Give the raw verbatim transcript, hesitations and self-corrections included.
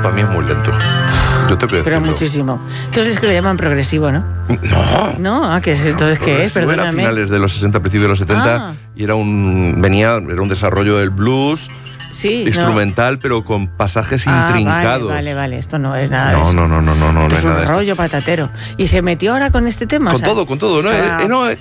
para mí es muy lento. Yo tengo que decirlo. Pero muchísimo. Entonces es que lo llaman progresivo, ¿no? No. No, ah, ¿qué es? Entonces, ¿qué es? Era a Perdóname. finales de los sesenta, principios de los setenta, Ah. y era un venía era un desarrollo del blues, Sí, instrumental, no. pero con pasajes ah, intrincados. Vale, vale, vale, esto no es nada no, de eso. No, no, no, no, no, Esto no es es nada un de rollo patatero. ¿Y se metió ahora con este tema? Con o sea, todo, con todo. ¿no? está Eh, no,